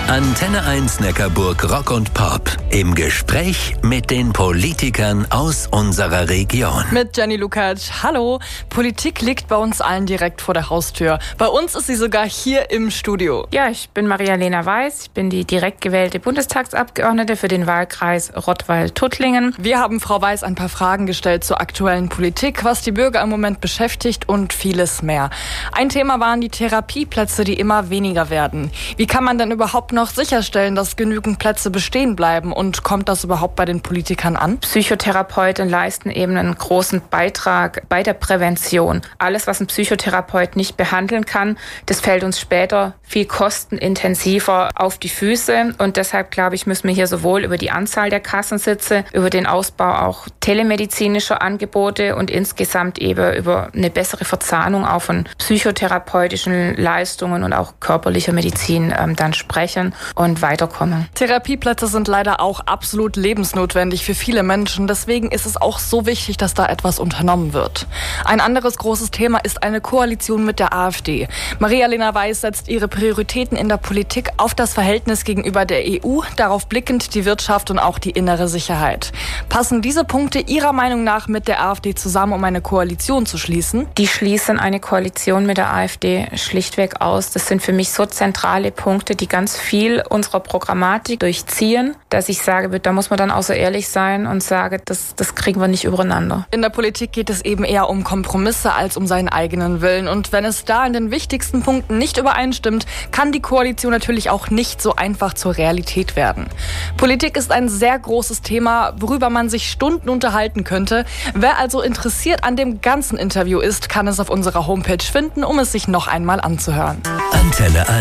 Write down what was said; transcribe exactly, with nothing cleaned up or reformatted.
Antenne eins Neckarburg Rock und Pop. Im Gespräch mit den Politikern aus unserer Region. Mit Jenny Lukacs. Hallo. Politik liegt bei uns allen direkt vor der Haustür. Bei uns ist sie sogar hier im Studio. Ja, ich bin Maria-Lena Weiß. Ich bin die direkt gewählte Bundestagsabgeordnete für den Wahlkreis Rottweil-Tuttlingen. Wir haben Frau Weiß ein paar Fragen gestellt zur aktuellen Politik, was die Bürger im Moment beschäftigt und vieles mehr. Ein Thema waren die Therapieplätze, die immer weniger werden. Wie kann man denn überhaupt noch sicherstellen, dass genügend Plätze bestehen bleiben, und kommt das überhaupt bei den Politikern an? Psychotherapeuten leisten eben einen großen Beitrag bei der Prävention. Alles, was ein Psychotherapeut nicht behandeln kann, das fällt uns später viel kostenintensiver auf die Füße, und deshalb, glaube ich, müssen wir hier sowohl über die Anzahl der Kassensitze, über den Ausbau auch telemedizinischer Angebote und insgesamt eben über eine bessere Verzahnung auch von psychotherapeutischen Leistungen und auch körperlicher Medizin ähm, dann sprechen und weiterkommen. Therapieplätze sind leider auch absolut lebensnotwendig für viele Menschen. Deswegen ist es auch so wichtig, dass da etwas unternommen wird. Ein anderes großes Thema ist eine Koalition mit der AfD. Maria-Lena Weiß setzt ihre Prioritäten in der Politik auf das Verhältnis gegenüber der E U, darauf blickend die Wirtschaft und auch die innere Sicherheit. Passen diese Punkte Ihrer Meinung nach mit der AfD zusammen, um eine Koalition zu schließen? Die schließen eine Koalition mit der AfD schlichtweg aus. Das sind für mich so zentrale Punkte, die ganz viel unserer Programmatik durchziehen, dass ich sage, da muss man dann auch so ehrlich sein und sage, das, das kriegen wir nicht übereinander. In der Politik geht es eben eher um Kompromisse als um seinen eigenen Willen. Und wenn es da in den wichtigsten Punkten nicht übereinstimmt, kann die Koalition natürlich auch nicht so einfach zur Realität werden. Politik ist ein sehr großes Thema, worüber man sich Stunden unterhalten könnte. Wer also interessiert an dem ganzen Interview ist, kann es auf unserer Homepage finden, um es sich noch einmal anzuhören. Antenne